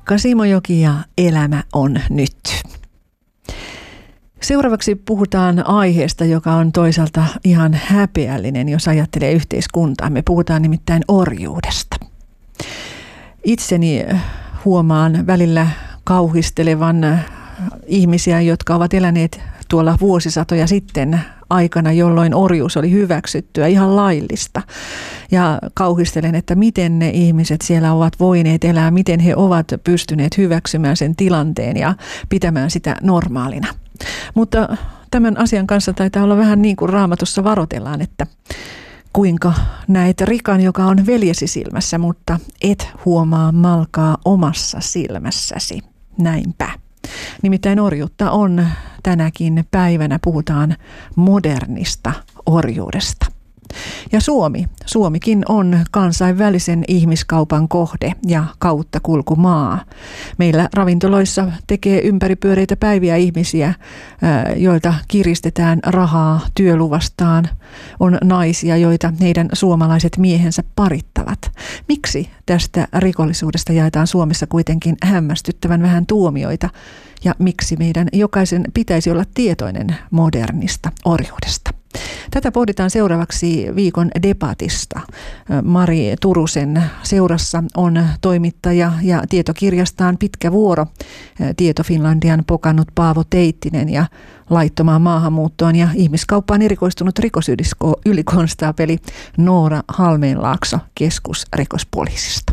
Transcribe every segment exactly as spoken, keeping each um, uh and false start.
Pekka Simojoki ja Elämä on nyt. Seuraavaksi puhutaan aiheesta, joka on toisaalta ihan häpeällinen, jos ajattelee yhteiskuntaa. Me puhutaan nimittäin orjuudesta. Itseni huomaan välillä kauhistelevan ihmisiä, jotka ovat eläneet tuolla vuosisatoja sitten aikana, jolloin orjuus oli hyväksyttyä, ihan laillista. Ja kauhistelen, että miten ne ihmiset siellä ovat voineet elää, miten he ovat pystyneet hyväksymään sen tilanteen ja pitämään sitä normaalina. Mutta tämän asian kanssa taitaa olla vähän niin kuin Raamatussa varoitellaan, että kuinka näet rikan, joka on veljesi silmässä, mutta et huomaa malkaa omassa silmässäsi. Näinpä. Nimittäin orjuutta on tänäkin päivänä, puhutaan modernista orjuudesta. Ja Suomi, Suomikin on kansainvälisen ihmiskaupan kohde ja kauttakulkumaa. Meillä ravintoloissa tekee ympäripyöreitä päiviä ihmisiä, joilta kiristetään rahaa työluvastaan. On naisia, joita heidän suomalaiset miehensä parittavat. Miksi tästä rikollisuudesta jaetaan Suomessa kuitenkin hämmästyttävän vähän tuomioita? Ja miksi meidän jokaisen pitäisi olla tietoinen modernista orjuudesta? Tätä pohditaan seuraavaksi viikon debatista. Mari Turusen seurassa on toimittaja ja tietokirjastaan Pitkä vuoro, Tieto Finlandian pokannut Paavo Teittinen ja laittomaan maahanmuuttoon ja ihmiskauppaan erikoistunut rikosylikonstaapeli Noora Halmeenlaakso keskusrikospoliisista.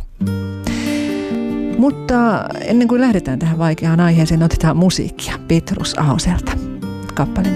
Mutta ennen kuin lähdetään tähän vaikeaan aiheeseen, otetaan musiikkia Petrus Ahoselta. Kappale